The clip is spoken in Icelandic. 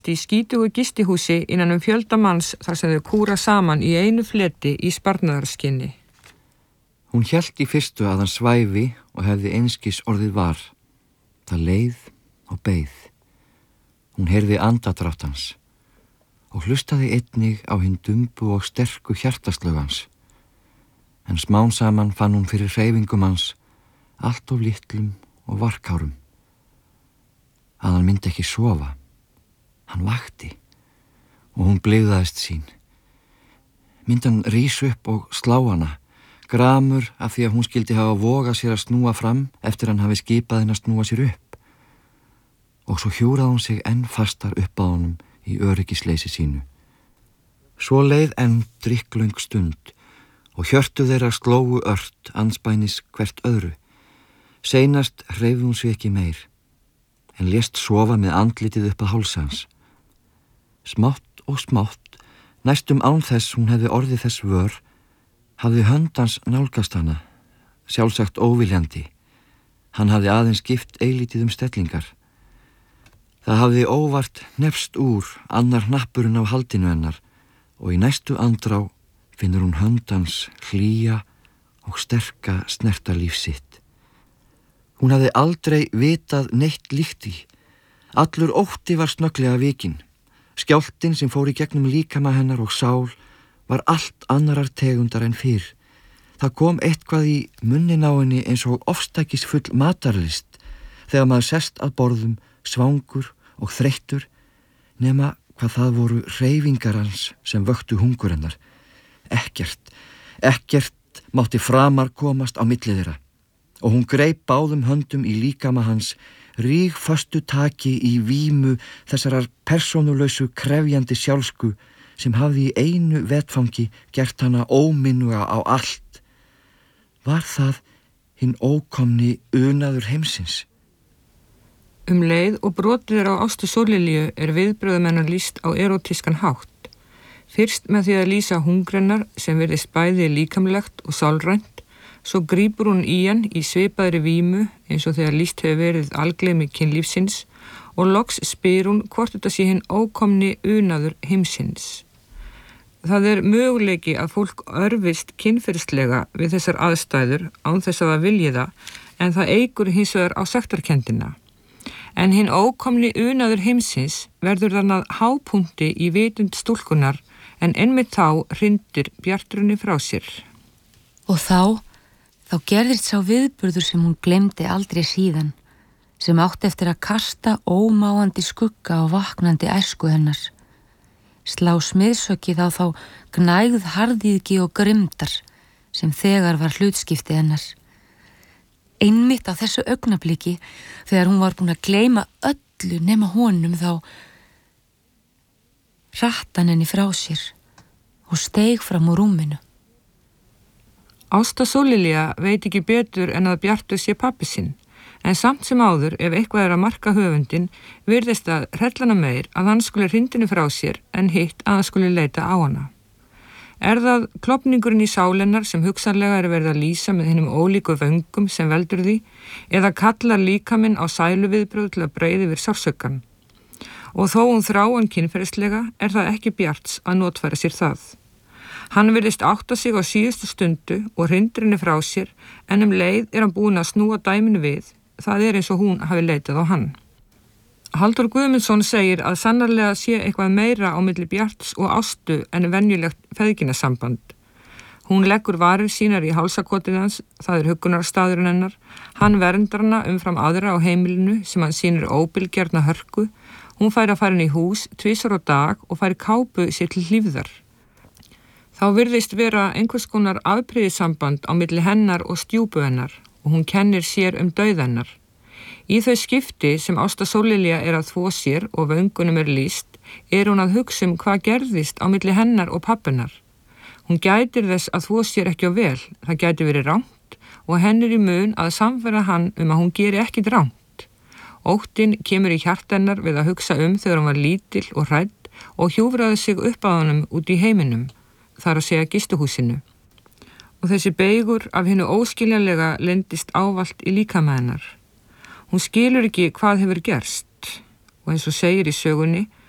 í skítugu gistihúsi innan fjöldamanns þar sem þau kúra saman í einu fleti í sparnaðarskinni. Hún hélt í fyrstu að hann svæfi og hefði einskis orðið var. Það leið og beið. Hún heyrði andadrátt hans og hlustaði einnig á hinn dumbu og sterku hjartaslög hans. En smám saman fann hún fyrir hreyfingum hans allt of litlum og varkárum. Að hann myndi ekki sofa. Hann vakti og hún blygðaðist sín. Myndi hann rís upp og slá hana, gramur af því að hún skyldi hafa vogað sér að snúa fram eftir hann hafi skipað henni að snúa sér upp. Og svo hjúraði hún sig enn fastar upp á honum í öryggisleysi sínu. Svo leið enn drykklöng stund og hjörtu þeirra slógu ört andspænis hvert öðru. Seinast hreyfði hún sig ekki meir, en lést sofa með andlitið upp að hálsi hans. Smátt og smátt, næstum án þess hún hefði orðið þess vör, hafði hönd hans nálgast hana, sjálfsagt óviljandi. Hann hafði aðeins skipt eilítið stellingar. Það hafði óvart nefst úr annar hnappurinn á haldinu hennar og í næstu andrá finnur hún hönd hans hlýja og sterka snertalíf sitt. Hún hafði aldrei vitað neitt líkt í. Allur ótti var snögglega vikinn. Skjálftinn sem fór í gegnum líkama hennar og sál var allt annarar tegundar en fyrr. Það kom eitthvað í munnin á henni eins og ofstækisfull matarlist þegar maður sest að borðum svangur og þreyttur, nema hvað það voru hreyfingar hans sem vöktu hungur hennar. Ekkert mátti framar komast á milli þeirra og hún greip báðum höndum í líkama hans, rígföstu taki í vímu þessarar persónulausu krefjandi sjálfsku sem hafði í einu vetfangi gert hana óminnuga á allt. Var það hinn ókomni unaður heimsins? Leið og brotið á Ástu Sóllilju viðbrögðum hennar lýst á erótískan hátt. Fyrst með því að lýsa hungrennar sem virðist bæði líkamlegt og sálrænt, svo grípur hún í hann í svipaðri vímu eins og þegar lýst hefur verið algleymi kynlífsins og loks spyr hún hvort þetta sé hinn ókomni unaður heimsins. Það möguleiki að fólk örvist kynferðislega við þessar aðstæður án þess að það vilji það, en það eykur hins vegar á sektarkenndina. En hinn ókomni unaður heimsins verður þannig hápunkti í vitund stúlkunar, en einmitt þá hrindir bjartrunni frá sér. Og þá gerðist sá viðburður sem hún glemdi aldrei síðan, sem átti eftir að kasta ómáandi skugga á vaknandi æsku hennar. Slá smiðsökið á þá gnægð harðýðgi og grimmdar sem þegar var hlutskipti hennar. Einmitt á þessu augnabliki, þegar hún var búin að gleyma öllu nema honum, þá hratt hann henni frá sér og steig fram úr rúminu. Ásta Sóllilja veit ekki betur en að Bjartur sé pabbi sinn, en samt sem áður, ef eitthvað að marka höfundinn, virðist það hrellana meir að hann skuli hrindinni frá sér en hitt að hann skuli leita á hana. Það klofningurinn í sálennar sem hugsanlega verið að lýsa með hinnum ólíku vöngum sem veldur því, eða kallar líkaminn á sæluviðbrögð til að breiða yfir sársaukann. Og þó hún þráan kynferðislega það ekki Bjarts að notfæra sér það. Hann virðist átta sig á síðustu stundu og hrindir henni frá sér, en leið hann búinn að snúa dæminu við. Það eins og hún hafi leitað á hann. Halldór Guðmundsson segir að sannarlega sé eitthvað meira á milli Bjarts og Ástu en venjulegt feðginasamband. Hún leggur varir sínar í hálsakotið hans, það huggunarstaðurinn hennar. Hann verndar hana umfram aðra á heimilinu sem hann sýnir óbilgjarna hörku. Hún fær að fara inn í hús 2 á dag og fær kápu sér til hlífðar. Þá virðist vera einhvers konar afbrýðissamband á milli hennar og stjúpu hennar og hún kennir sér dauða hennar. Í þau skipti sem Ásta Sóllilja að þvo sér og vöngunum lýst, hún að hugsa hvað gerðist á milli hennar og pabbennar. Hún gætir þess að þvo sér ekki á vel, það gæti verið rangt og henni í mun að samfæra hann að hún geri ekkit rangt. Óttinn kemur í hjarta hennar við að hugsa þegar hún var lítil og hrædd og hjúfraði sig upp að honum út í heiminum, þar að segja gistihúsinu. Og þessi beigur af hinnu óskiljanlega leyndist ávallt í líkama hennar. Hún skilur ekki hvað hefur gerst og eins og segir í sögunni,